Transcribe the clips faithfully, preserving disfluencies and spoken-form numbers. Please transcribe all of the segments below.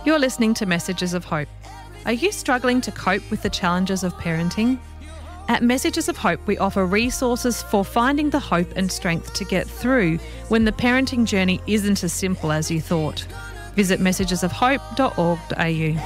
You're listening to Messages of Hope. Are you struggling to cope with the challenges of parenting? At Messages of Hope, we offer resources for finding the hope and strength to get through when the parenting journey isn't as simple as you thought. Visit messages of hope dot org dot a u.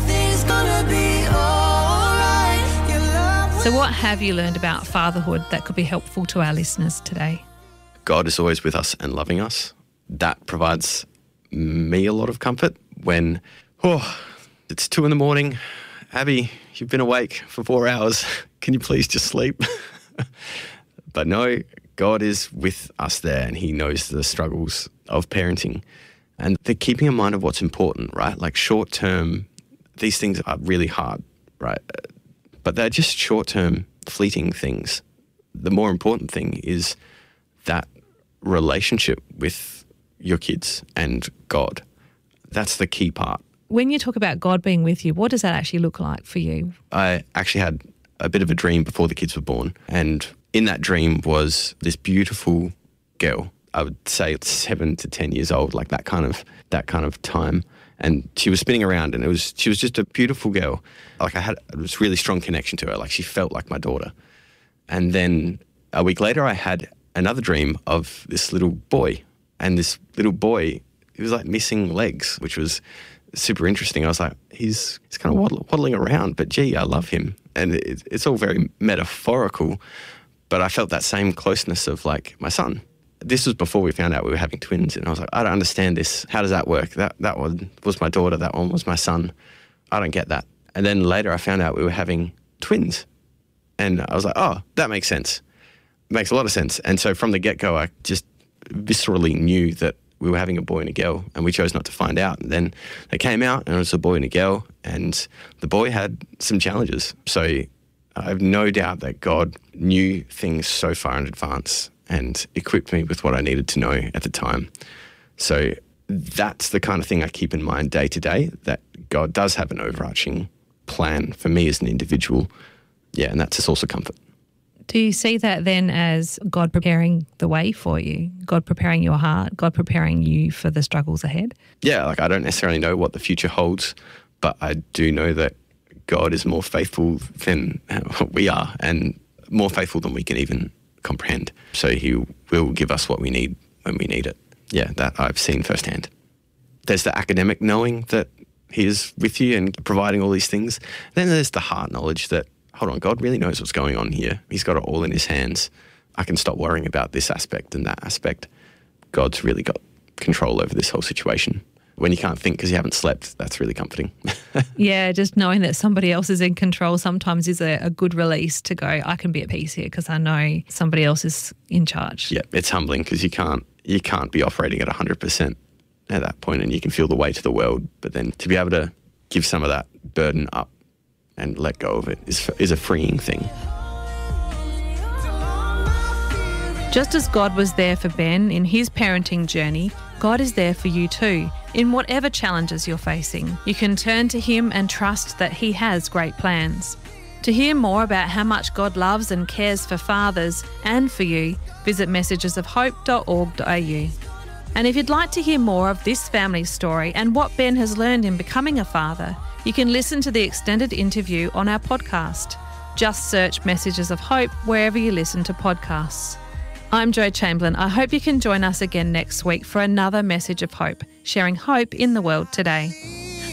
So what have you learned about fatherhood that could be helpful to our listeners today? God is always with us and loving us. That provides me a lot of comfort when, oh, it's two in the morning. Abby, you've been awake for four hours. Can you please just sleep? But no, God is with us there and he knows the struggles of parenting. And they're keeping in mind of what's important, right? Like short term, these things are really hard, right? But they're just short term, fleeting things. The more important thing is that relationship with your kids and God. That's the key part. When you talk about God being with you, what does that actually look like for you? I actually had a bit of a dream before the kids were born. And in that dream was this beautiful girl. I would say it's seven to ten years old, like that kind of that kind of time. And she was spinning around and it was she was just a beautiful girl. Like I had this really strong connection to her. Like she felt like my daughter. And then a week later I had another dream of this little boy. And this little boy, he was like missing legs, which was super interesting. I was like, he's he's kind of waddle, waddling around, but gee, I love him. And it, it's all very metaphorical, but I felt that same closeness of like my son. This was before we found out we were having twins, and I was like, I don't understand this. How does that work? That that one was my daughter, that one was my son. I don't get that. And then later I found out we were having twins, and I was like, oh, that makes sense. It makes a lot of sense. And so from the get-go, I just viscerally knew that we were having a boy and a girl, and we chose not to find out. And then they came out, and it was a boy and a girl, and the boy had some challenges. So I have no doubt that God knew things so far in advance and equipped me with what I needed to know at the time. So that's the kind of thing I keep in mind day to day, that God does have an overarching plan for me as an individual. Yeah, and that's a source of comfort. Do you see that then as God preparing the way for you, God preparing your heart, God preparing you for the struggles ahead? Yeah, like I don't necessarily know what the future holds, but I do know that God is more faithful than we are and more faithful than we can even comprehend. So he will give us what we need when we need it. Yeah, that I've seen firsthand. There's the academic knowing that he is with you and providing all these things. Then there's the heart knowledge that, hold on, God really knows what's going on here. He's got it all in his hands. I can stop worrying about this aspect and that aspect. God's really got control over this whole situation. When you can't think because you haven't slept, that's really comforting. Yeah, just knowing that somebody else is in control sometimes is a, a good release to go, I can be at peace here because I know somebody else is in charge. Yeah, it's humbling because you can't, you can't be operating at one hundred percent at that point, and you can feel the weight of the world. But then to be able to give some of that burden up and let go of it is, is a freeing thing. Just as God was there for Ben in his parenting journey, God is there for you too. In whatever challenges you're facing, you can turn to him and trust that he has great plans. To hear more about how much God loves and cares for fathers and for you, visit messages of hope dot org dot a u. And if you'd like to hear more of this family's story and what Ben has learned in becoming a father, you can listen to the extended interview on our podcast. Just search Messages of Hope wherever you listen to podcasts. I'm Jo Chamberlain. I hope you can join us again next week for another Message of Hope, sharing hope in the world today.